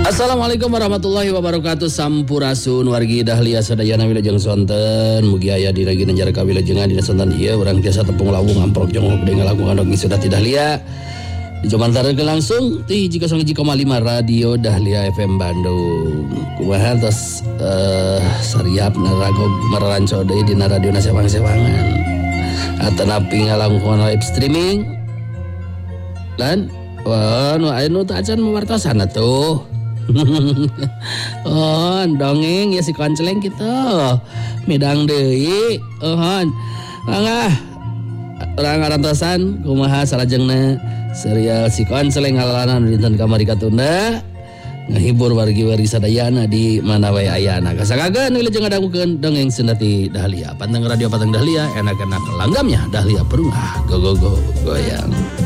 Assalamualaikum warahmatullahi wabarakatuh. Sampurasun wargi dahlia sadayana wilajeng sonten mugi aya di ragi nenjara kawilajengan dina sonten ieu urang tiasa tepung lawung amprok jongok deui ngalakukan dongeng sudah ti dahlia dijomantareun langsung ti 105,5 Radio Dahlia FM Bandung. Kumaha tos sariap naragog mararanco deui dina radiona sewang-sewangan atanapi ngalakukan live streaming lan nu anu teu acan mawartosan atuh. Oh, dongeng ya si konceleng gitu. Midang deui. Mangga urang ngarantosan kumaha salajengna serial si konceleng halalan dinten kamari katunda ngahibur wargi-wargi sadayana di mana wae ayana. Kasagageun wilujeng ngadangukeun dongeng Sundati Dahlia. Panteng radio Panteng Dahlia enak-enak langgamnya Dahlia Perungah go goyang.